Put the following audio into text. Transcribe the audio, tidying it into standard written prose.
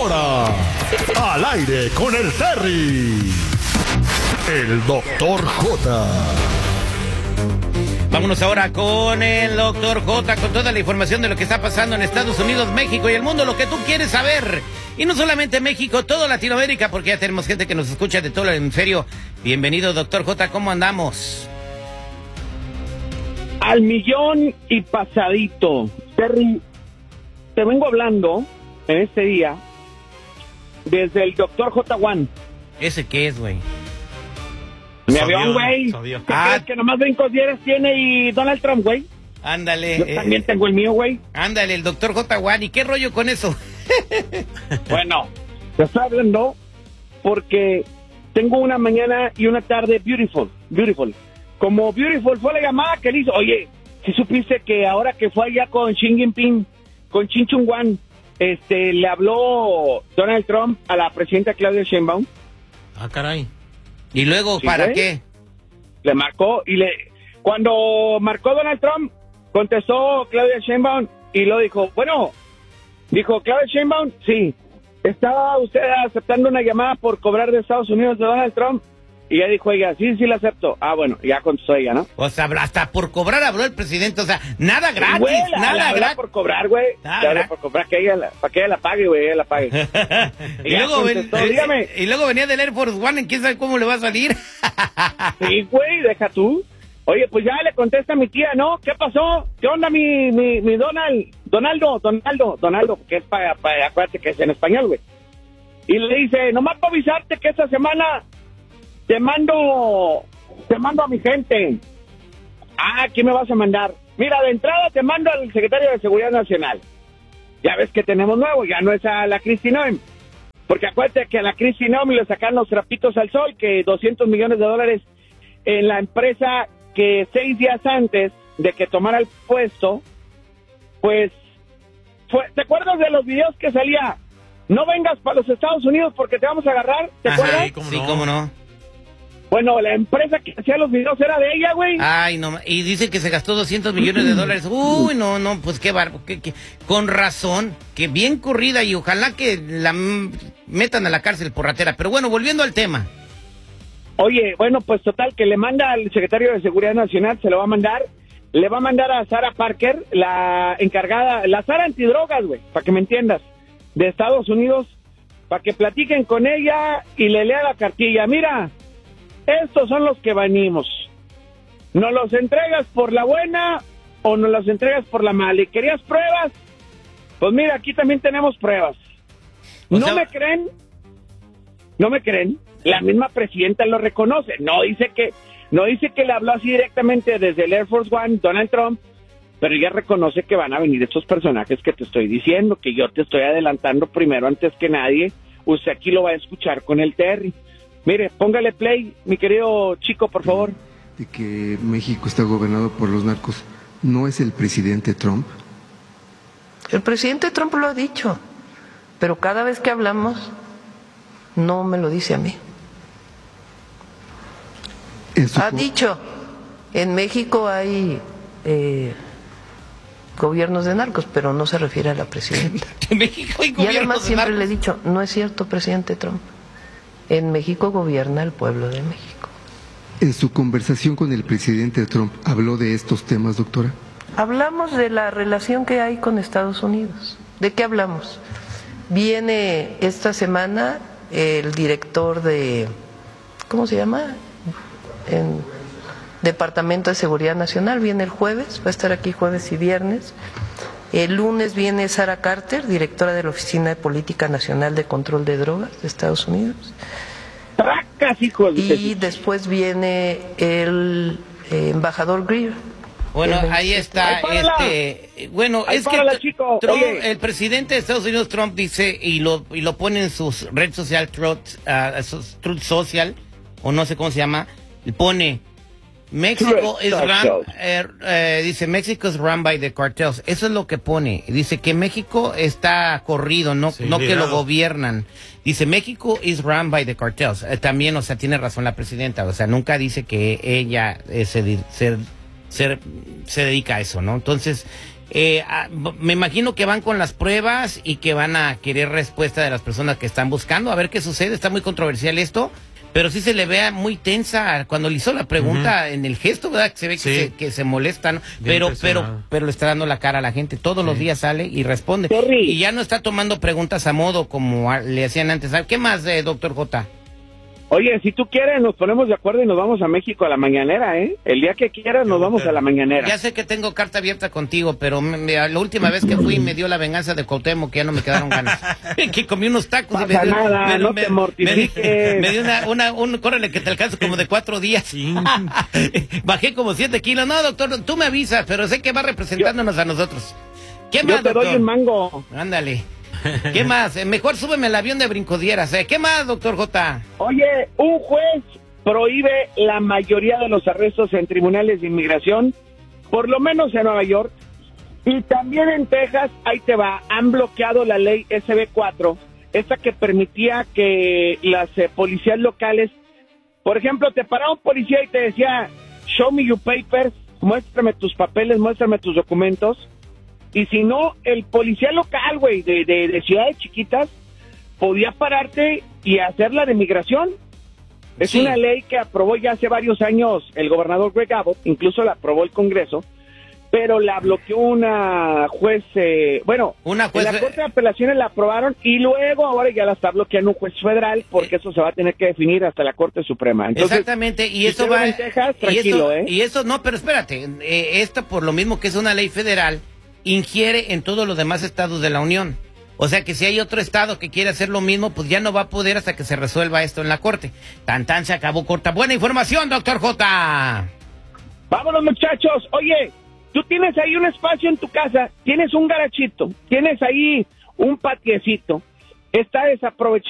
ahora, al aire con el Terry, el Doctor J. Vámonos ahora con el Doctor J, con toda la información de lo que está pasando en Estados Unidos, México y el mundo, lo que tú quieres saber. Y no solamente México, toda Latinoamérica, porque ya tenemos gente que nos escucha de todo el hemisferio. Bienvenido, Doctor J, ¿cómo andamos? Al millón y pasadito. Terry, te vengo hablando en este día desde el Doctor J1. ¿Ese qué es, güey? Mi avión, güey. ¿Qué crees que nomás brincos dieras tiene y Donald Trump, güey? Ándale. Yo también tengo el mío, güey. Ándale, el Doctor J1. ¿Y qué rollo con eso? Bueno, te estoy hablando porque tengo una mañana y una tarde beautiful. Como beautiful fue la llamada que le hizo. Oye, si supiste que ahora que fue allá con Xi Jinping, con Chin Chung Wan, le habló Donald Trump a la presidenta Claudia Sheinbaum. Ah, caray. ¿Y luego ¿Sí, para güey? qué? Le marcó cuando marcó Donald Trump, contestó Claudia Sheinbaum y lo dijo, dijo Claudia Sheinbaum, sí, ¿estaba usted aceptando una llamada por cobrar de Estados Unidos de Donald Trump? Y ella dijo, sí la acepto. Ah, bueno, ya contestó ella, ¿no? O sea, hasta por cobrar habló el presidente, o sea, nada gratis, Güey, nada gratis. por cobrar, güey. Por cobrar, para que ella la pague, güey, ella la pague. y luego venía del Air Force One, ¿en quién sabe cómo le va a salir? Sí, güey, deja tú. Oye, pues ya le contesta a mi tía, ¿no? ¿Qué pasó? ¿Qué onda mi Donaldo, porque es acuérdate que es en español, güey. Y le dice, nomás para avisarte que esta semana te mando a mi gente. Ah, ¿quién me vas a mandar? Mira, de entrada te mando al secretario de Seguridad Nacional. Ya ves que tenemos nuevo, ya no es a la Kristi Noem. Porque acuérdate que a la Kristi Noem le sacan los trapitos al sol, que $200 millones en la empresa que 6 días antes de que tomara el puesto, pues, ¿te acuerdas de los videos que salía? No vengas para los Estados Unidos porque te vamos a agarrar, ¿te acuerdas? Sí, cómo no. Bueno, la empresa que hacía los videos era de ella, güey. Ay, no, y dice que se gastó $200 millones. Uy, no, pues qué barco, con razón, que bien corrida y ojalá que la metan a la cárcel por ratera. Pero bueno, volviendo al tema. Oye, bueno, pues total, que le manda al secretario de Seguridad Nacional, le va a mandar a Sarah Parker, la encargada, la Sarah antidrogas, güey, para que me entiendas, de Estados Unidos, para que platiquen con ella y le lea la cartilla. Mira, estos son los que venimos. ¿Nos los entregas por la buena o nos los entregas por la mala? ¿Y querías pruebas? Pues mira, aquí también tenemos pruebas. ¿No me creen? La misma presidenta lo reconoce. No dice que le habló así directamente desde el Air Force One, Donald Trump, pero ella reconoce que van a venir estos personajes que te estoy diciendo, que yo te estoy adelantando primero antes que nadie. Usted aquí lo va a escuchar con el Terry. Mire, póngale play, mi querido chico, por favor. De que México está gobernado por los narcos, ¿no es el presidente Trump? El presidente Trump lo ha dicho, pero cada vez que hablamos, no me lo dice a mí. Ha dicho, en México hay gobiernos de narcos, pero no se refiere a la presidenta. En México hay y gobiernos además de siempre narcos. le he dicho, no es cierto, presidente Trump. En México gobierna el pueblo de México. En su conversación con el presidente Trump, ¿habló de estos temas, doctora? Hablamos de la relación que hay con Estados Unidos. ¿De qué hablamos? Viene esta semana el director de, ¿cómo se llama? En Departamento de Seguridad Nacional, viene el jueves, va a estar aquí jueves y viernes. El lunes viene Sarah Carter, directora de la Oficina de Política Nacional de Control de Drogas de Estados Unidos. ¡Tracas, hijo de... Y después viene el embajador Greer. Bueno, ahí está, bueno, es que chico. Trump, el presidente de Estados Unidos, Trump, dice, y lo pone en su red social, Truth Social, o no sé cómo se llama, pone, México dice, México is run by the cartels. Eso es lo que pone. Dice que México está corrido, no que lo gobiernan. Dice, México is run by the cartels. También, o sea, tiene razón la presidenta. O sea, nunca dice que ella se dedica a eso, ¿no? Entonces, Me imagino que van con las pruebas y que van a querer respuesta de las personas que están buscando, a ver qué sucede. Está muy controversial esto, pero sí se le vea muy tensa cuando le hizo la pregunta en el gesto, ¿verdad? Que se ve que se molesta, ¿no? Pero le está dando la cara a la gente. Todos los días sale y responde. Terry. Y ya no está tomando preguntas a modo como le hacían antes. ¿Qué más, doctor J? Oye, si tú quieres, nos ponemos de acuerdo y nos vamos a México a la mañanera, ¿eh? El día que quieras nos vamos a la mañanera. Ya sé que tengo carta abierta contigo, pero la última vez que fui me dio la venganza de Cuauhtémoc, que ya no me quedaron ganas. Que comí unos tacos y me dio... no te mortifiques. Me dio un córrele que te alcanzo como de 4 días. Sí. Bajé como 7 kilos. No, doctor, tú me avisas, pero sé que va representándonos a nosotros. ¿Qué más, te doctor? doy un mango. Ándale. ¿Qué más? Mejor súbeme al avión de brincodieras. ¿Qué más, doctor J? Oye, un juez prohíbe la mayoría de los arrestos en tribunales de inmigración, por lo menos en Nueva York, y también en Texas. Ahí te va, han bloqueado la ley SB4, esta que permitía que las policías locales, por ejemplo, te paraba un policía y te decía, show me your papers, muéstrame tus papeles, muéstrame tus documentos. Y si no, el policía local, güey, de ciudades chiquitas, podía pararte y hacer la de migración. Es una ley que aprobó ya hace varios años el gobernador Greg Abbott, incluso la aprobó el Congreso, pero la bloqueó una juez, en la Corte de Apelaciones la aprobaron y luego ahora ya la está bloqueando un juez federal, porque eso se va a tener que definir hasta la Corte Suprema. Entonces, exactamente, y eso va... en Texas, tranquilo, y eso, no, pero espérate, esto por lo mismo que es una ley federal, ingiere en todos los demás estados de la Unión. O sea que si hay otro estado que quiere hacer lo mismo, pues ya no va a poder hasta que se resuelva esto en la corte. Tan se acabó corta. Buena información, doctor J. Vámonos, muchachos. Oye, tú tienes ahí un espacio en tu casa, tienes un garachito, tienes ahí un patiecito, está desaprovechado.